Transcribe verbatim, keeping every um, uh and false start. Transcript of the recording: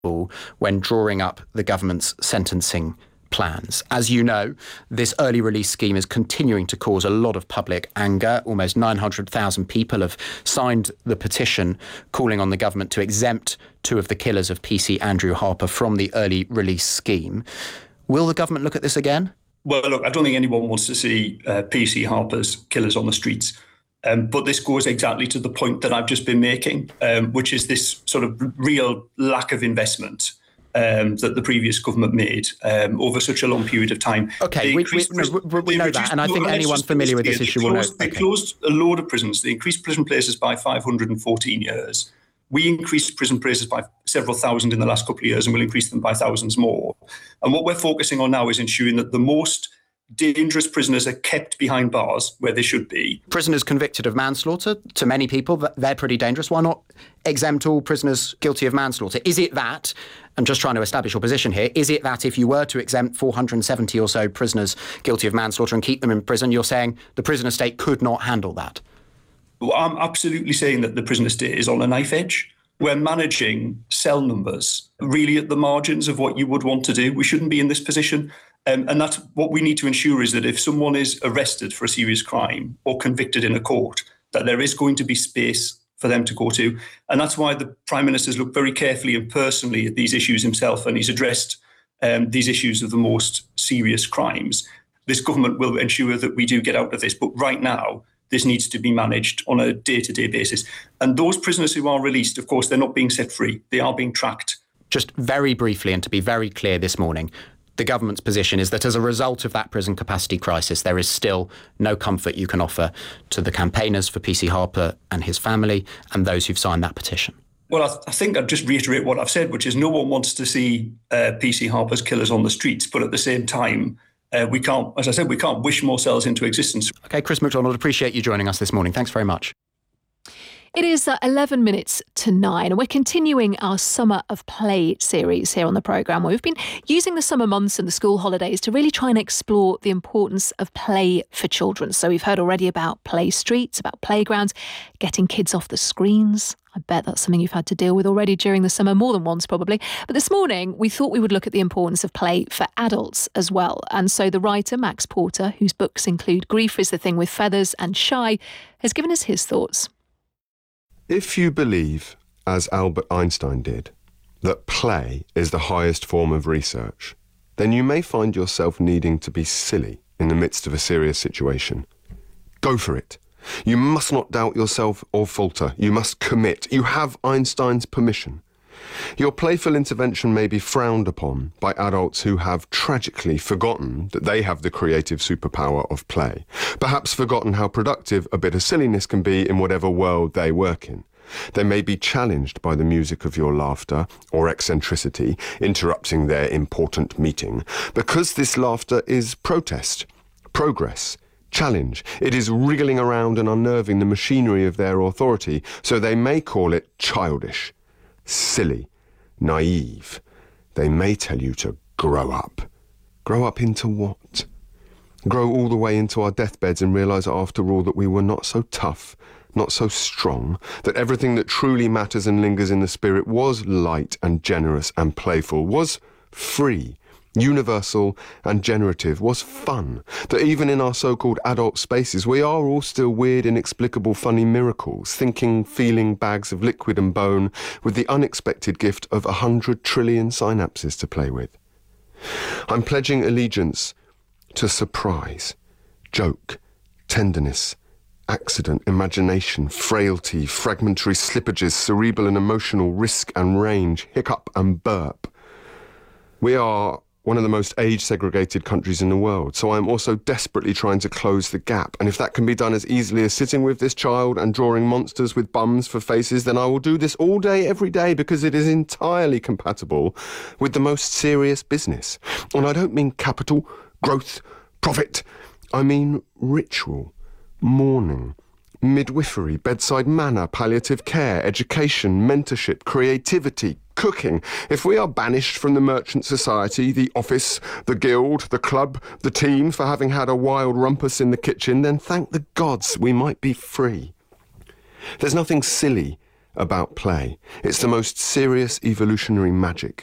when drawing up the government's sentencing plans. As you know, this early release scheme is continuing to cause a lot of public anger. Almost nine hundred thousand people have signed the petition calling on the government to exempt two of the killers of P C Andrew Harper from the early release scheme. Will the government look at this again? Well, look, I don't think anyone wants to see uh, P C Harper's killers on the streets. Um, but this goes exactly to the point that I've just been making, um, which is this sort of real lack of investment um, that the previous government made um, over such a long period of time. OK, we, we, no, we, we know reduced, that, and I think anyone familiar with this issue closed, will know. They okay. closed a load of prisons. They increased prison places by five hundred fourteen years. We increased prison places by several thousand in the last couple of years, and we'll increase them by thousands more. And what we're focusing on now is ensuring that the most dangerous prisoners are kept behind bars where they should be. Prisoners convicted of manslaughter, to many people, they're pretty dangerous. Why not exempt all prisoners guilty of manslaughter? Is it that, I'm just trying to establish your position here, is it that if you were to exempt four hundred seventy or so prisoners guilty of manslaughter and keep them in prison, you're saying the prison estate could not handle that? Well, I'm absolutely saying that the prison estate is on a knife edge. We're managing cell numbers really at the margins of what you would want to do. We shouldn't be in this position. Um, and that's what we need to ensure, is that if someone is arrested for a serious crime or convicted in a court, that there is going to be space for them to go to. And that's why the Prime Minister's looked very carefully and personally at these issues himself, and he's addressed um, these issues of the most serious crimes. This government will ensure that we do get out of this. But right now, this needs to be managed on a day-to-day basis. And those prisoners who are released, of course, they're not being set free. They are being tracked. Just very briefly, and to be very clear this morning, the government's position is that as a result of that prison capacity crisis, there is still no comfort you can offer to the campaigners for P C Harper and his family and those who've signed that petition. Well, I, th- I think I'd just reiterate what I've said, which is no one wants to see uh, P C Harper's killers on the streets, but at the same time, uh, we can't, as I said, we can't wish more cells into existence. OK, Chris MacDonald, appreciate you joining us this morning. Thanks very much. It is uh, eleven minutes to nine, and we're continuing our Summer of Play series here on the programme, where we've been using the summer months and the school holidays to really try and explore the importance of play for children. So we've heard already about play streets, about playgrounds, getting kids off the screens. I bet that's something you've had to deal with already during the summer, more than once probably. But this morning, we thought we would look at the importance of play for adults as well. And so the writer, Max Porter, whose books include Grief is the Thing with Feathers and Shy, has given us his thoughts. If you believe, as Albert Einstein did, that play is the highest form of research, then you may find yourself needing to be silly in the midst of a serious situation. Go for it. You must not doubt yourself or falter. You must commit. You have Einstein's permission. Your playful intervention may be frowned upon by adults who have tragically forgotten that they have the creative superpower of play, perhaps forgotten how productive a bit of silliness can be in whatever world they work in. They may be challenged by the music of your laughter or eccentricity, interrupting their important meeting, because this laughter is protest, progress, challenge. It is wriggling around and unnerving the machinery of their authority, so they may call it childish, silly, naive. They may tell you to grow up. Grow up into what? Grow all the way into our deathbeds and realise after all that we were not so tough, not so strong, that everything that truly matters and lingers in the spirit was light and generous and playful, was free, universal and generative, was fun, that even in our so-called adult spaces we are all still weird, inexplicable, funny miracles, thinking, feeling bags of liquid and bone with the unexpected gift of a hundred trillion synapses to play with. I'm pledging allegiance to surprise, joke, tenderness, accident, imagination, frailty, fragmentary slippages, cerebral and emotional risk and range, hiccup and burp. We are one of the most age-segregated countries in the world, so I'm also desperately trying to close the gap. And if that can be done as easily as sitting with this child and drawing monsters with bums for faces, then I will do this all day, every day, because it is entirely compatible with the most serious business. And I don't mean capital, growth, profit. I mean ritual, mourning, midwifery, bedside manner, palliative care, education, mentorship, creativity, cooking. If we are banished from the merchant society, the office, the guild, the club, the team for having had a wild rumpus in the kitchen, then thank the gods we might be free. There's nothing silly about play. It's the most serious evolutionary magic